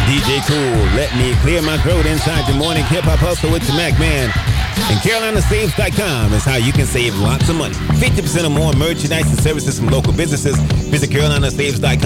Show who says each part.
Speaker 1: DJ Cool, let me clear my throat inside your morning hip-hop hustle with the Mac Man. And CarolinaSaves.com is how you can save lots of money. 50% or more merchandise and services from local businesses. Visit CarolinaSaves.com